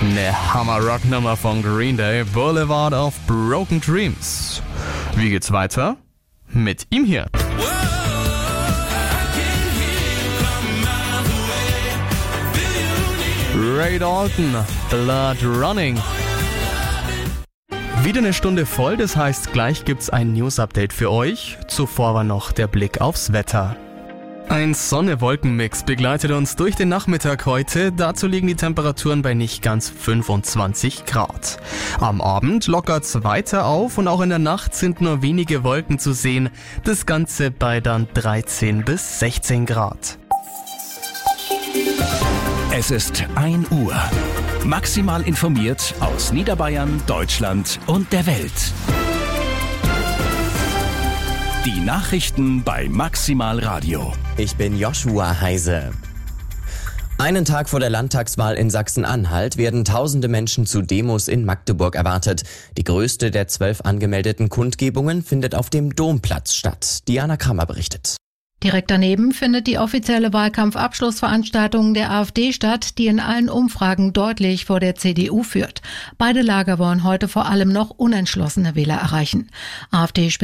Eine Hammer-Rock-Nummer von Green Day, Boulevard of Broken Dreams. Wie geht's weiter? Mit ihm hier. Ray Dalton, Blood Running. Wieder eine Stunde voll, das heißt, gleich gibt's ein News-Update für euch. Zuvor war noch der Blick aufs Wetter. Ein Sonne-Wolken-Mix begleitet uns durch den Nachmittag heute. Dazu liegen die Temperaturen bei nicht ganz 25 Grad. Am Abend lockert's weiter auf und auch in der Nacht sind nur wenige Wolken zu sehen. Das Ganze bei dann 13 bis 16 Grad. Es ist 1 Uhr. Maximal informiert aus Niederbayern, Deutschland und der Welt. Die Nachrichten bei Maximal Radio. Ich bin Joshua Heise. Einen Tag vor der Landtagswahl in Sachsen-Anhalt werden tausende Menschen zu Demos in Magdeburg erwartet. Die größte der 12 angemeldeten Kundgebungen findet auf dem Domplatz statt. Diana Krammer berichtet. Direkt daneben findet die offizielle Wahlkampfabschlussveranstaltung der AfD statt, die in allen Umfragen deutlich vor der CDU führt. Beide Lager wollen heute vor allem noch unentschlossene Wähler erreichen. AfD